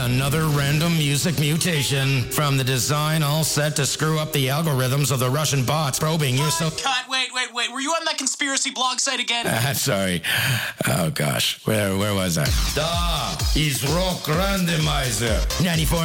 Another random music mutation. From the design all set to screw up the algorithms of the Russian bots probing you so... Cut, wait. Were you on that conspiracy blog site again? Sorry. Oh, gosh. Where was I? Da is Rock Randomizer. 94